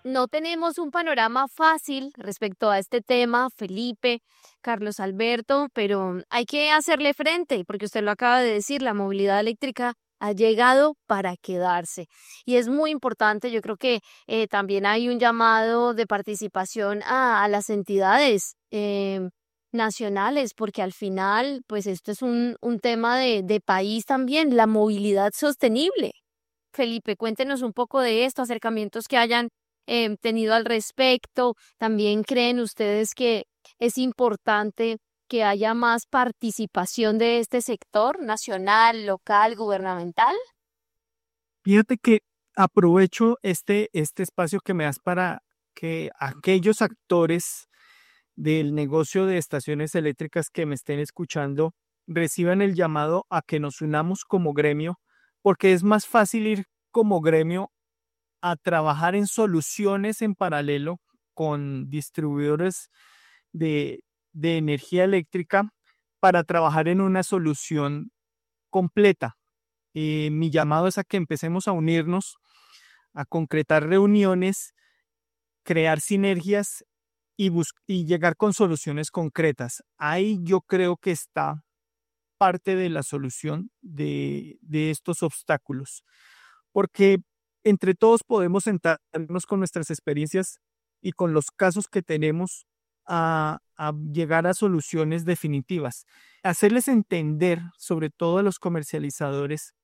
No tenemos un panorama fácil respecto a este tema, Felipe, Carlos Alberto, pero hay que hacerle frente, porque usted lo acaba de decir, la movilidad eléctrica ha llegado para quedarse. Y es muy importante, yo creo que también hay un llamado de participación a las entidades nacionales, porque al final, pues esto es un tema de país también, la movilidad sostenible. Felipe, cuéntenos un poco de esto, acercamientos que hayan tenido al respecto. ¿También creen ustedes que es importante que haya más participación de este sector nacional, local, gubernamental? Fíjate que aprovecho este espacio que me das para que aquellos actores del negocio de estaciones eléctricas que me estén escuchando reciban el llamado a que nos unamos como gremio, porque es más fácil ir como gremio a trabajar en soluciones en paralelo con distribuidores de, de energía eléctrica para trabajar en una solución completa. Mi llamado es a que empecemos a unirnos, a concretar reuniones, crear sinergias y llegar con soluciones concretas. Ahí yo creo que está parte de la solución de estos obstáculos, porque entre todos podemos sentarnos con nuestras experiencias y con los casos que tenemos a llegar a soluciones definitivas. Hacerles entender, sobre todo a los comercializadores,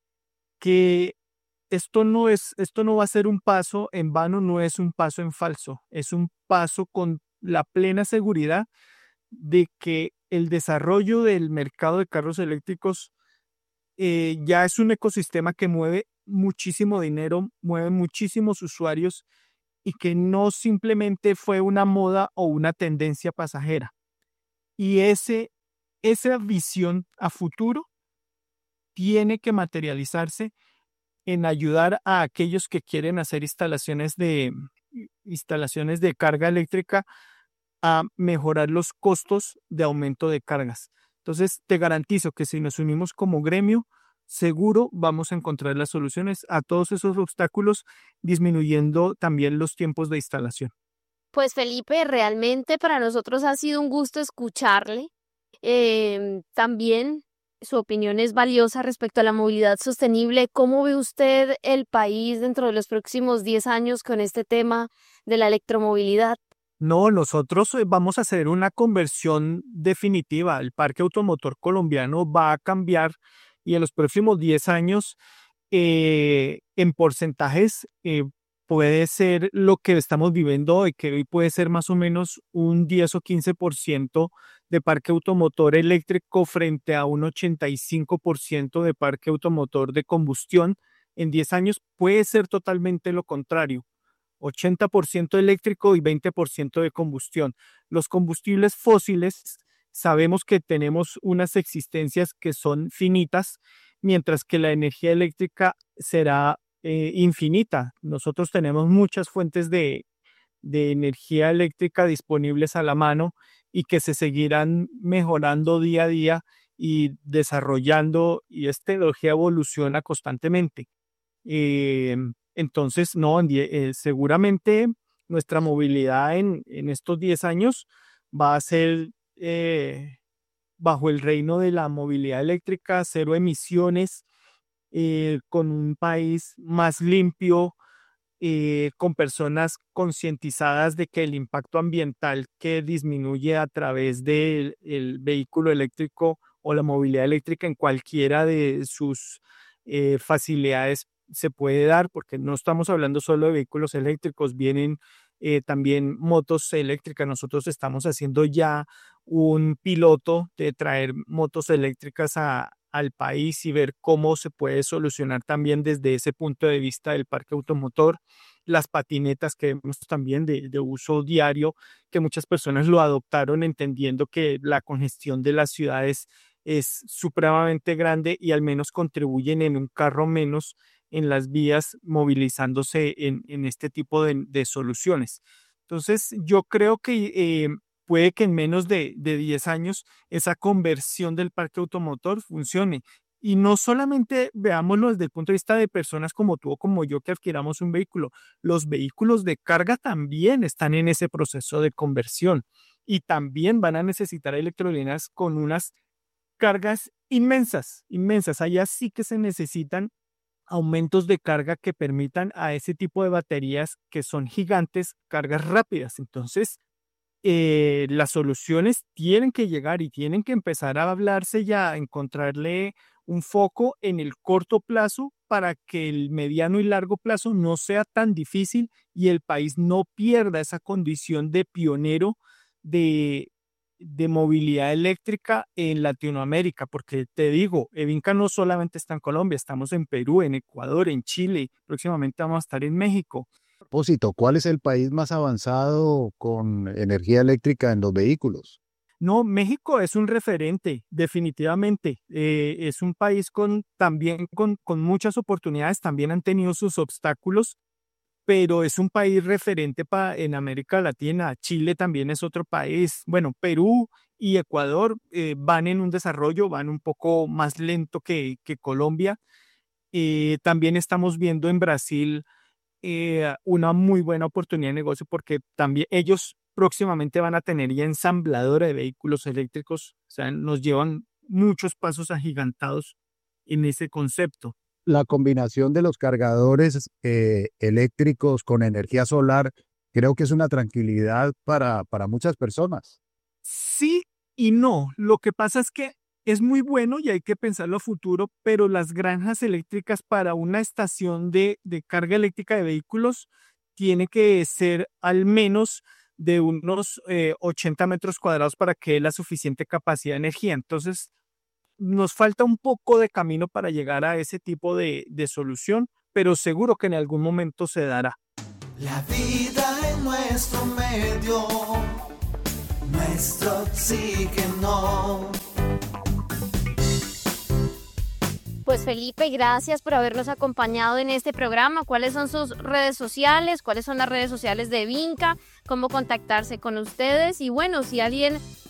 que esto no va a ser un paso en vano, no es un paso en falso, es un paso con la plena seguridad de que el desarrollo del mercado de carros eléctricos ya es un ecosistema que mueve muchísimo dinero, mueve muchísimos usuarios y que no simplemente fue una moda o una tendencia pasajera. Y esa visión a futuro tiene que materializarse en ayudar a aquellos que quieren hacer instalaciones de carga eléctrica a mejorar los costos de aumento de cargas. Entonces, te garantizo que si nos unimos como gremio, seguro vamos a encontrar las soluciones a todos esos obstáculos, disminuyendo también los tiempos de instalación. Pues Felipe, realmente para nosotros ha sido un gusto escucharle. También su opinión es valiosa respecto a la movilidad sostenible. ¿Cómo ve usted el país dentro de los próximos 10 años con este tema de la electromovilidad? No, nosotros vamos a hacer una conversión definitiva. El parque automotor colombiano va a cambiar y en los próximos 10 años, en porcentajes, puede ser lo que estamos viviendo hoy, que hoy puede ser más o menos un 10 o 15% de parque automotor eléctrico frente a un 85% de parque automotor de combustión. En 10 años puede ser totalmente lo contrario. 80% eléctrico y 20% de combustión. Los combustibles fósiles sabemos que tenemos unas existencias que son finitas, mientras que la energía eléctrica será infinita. Nosotros tenemos muchas fuentes de energía eléctrica disponibles a la mano y que se seguirán mejorando día a día y desarrollando, y esta tecnología evoluciona constantemente. Eh, entonces, no, seguramente nuestra movilidad en estos 10 años va a ser bajo el reino de la movilidad eléctrica, cero emisiones, con un país más limpio, con personas concientizadas de que el impacto ambiental que disminuye a través del el vehículo eléctrico o la movilidad eléctrica en cualquiera de sus facilidades se puede dar, porque no estamos hablando solo de vehículos eléctricos, vienen también motos eléctricas. Nosotros estamos haciendo ya un piloto de traer motos eléctricas al país y ver cómo se puede solucionar también desde ese punto de vista del parque automotor. Las patinetas que vemos también de uso diario, que muchas personas lo adoptaron entendiendo que la congestión de las ciudades es supremamente grande y al menos contribuyen en un carro menos en las vías movilizándose en este tipo de soluciones. Entonces, yo creo que puede que en menos de 10 años esa conversión del parque automotor funcione. Y no solamente veámoslo desde el punto de vista de personas como tú o como yo que adquiramos un vehículo, los vehículos de carga también están en ese proceso de conversión y también van a necesitar electrolineras con unas cargas inmensas, inmensas. Allá sí que se necesitan aumentos de carga que permitan a ese tipo de baterías que son gigantes, cargas rápidas. Entonces, las soluciones tienen que llegar y tienen que empezar a hablarse ya, encontrarle un foco en el corto plazo para que el mediano y largo plazo no sea tan difícil y el país no pierda esa condición de pionero de, de movilidad eléctrica en Latinoamérica, porque te digo, Evinca no solamente está en Colombia, estamos en Perú, en Ecuador, en Chile, próximamente vamos a estar en México. Propósito, ¿cuál es el país más avanzado con energía eléctrica en los vehículos? No, México es un referente, definitivamente. Es un país también con muchas oportunidades, también han tenido sus obstáculos, pero es un país referente en América Latina. Chile también es otro país. Bueno, Perú y Ecuador van en un desarrollo, van un poco más lento que Colombia. También estamos viendo en Brasil una muy buena oportunidad de negocio porque también ellos próximamente van a tener ya ensambladora de vehículos eléctricos, o sea, nos llevan muchos pasos agigantados en ese concepto. La combinación de los cargadores eléctricos con energía solar creo que es una tranquilidad para muchas personas. Sí y no, lo que pasa es que es muy bueno y hay que pensarlo a futuro, pero las granjas eléctricas para una estación de carga eléctrica de vehículos tiene que ser al menos de unos 80 metros cuadrados para que dé la suficiente capacidad de energía. Entonces, nos falta un poco de camino para llegar a ese tipo de solución, pero seguro que en algún momento se dará. La vida en nuestro medio, nuestro oxígeno. Pues Felipe, gracias por habernos acompañado en este programa. ¿Cuáles son sus redes sociales? ¿Cuáles son las redes sociales de Evinca? ¿Cómo contactarse con ustedes? Y bueno, si alguien